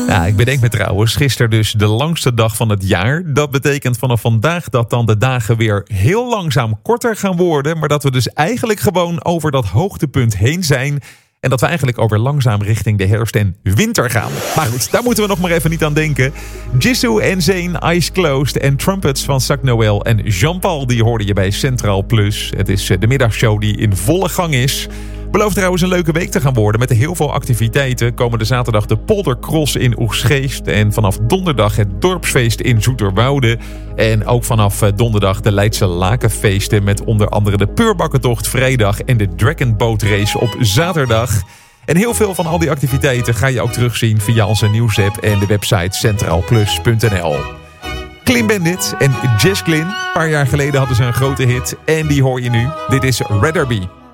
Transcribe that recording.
Ja, ik bedenk me trouwens, gisteren dus de langste dag van het jaar. Dat betekent vanaf vandaag dat dan de dagen weer heel langzaam korter gaan worden. Maar dat we dus eigenlijk gewoon over dat hoogtepunt heen zijn. En dat we eigenlijk over langzaam richting de herfst en winter gaan. Maar goed, daar moeten we nog maar even niet aan denken. Jisoo en Zayn, Eyes Closed en Trumpets van Zack Noël en Jean-Paul, die hoorde je bij Centraal Plus. Het is de middagshow die in volle gang is. Belooft trouwens een leuke week te gaan worden met heel veel activiteiten. Komende zaterdag de Poldercross in Oegstgeest. En vanaf donderdag het dorpsfeest in Zoeterwoude. En ook vanaf donderdag de Leidse Lakenfeesten met onder andere de Peurbakkentocht vrijdag en de Dragon Boat Race op zaterdag. En heel veel van al die activiteiten ga je ook terugzien via onze nieuwsapp en de website centraalplus.nl. Clean Bandit en Jess Glynn. Een paar jaar geleden hadden ze een grote hit en die hoor je nu. Dit is Rather Be.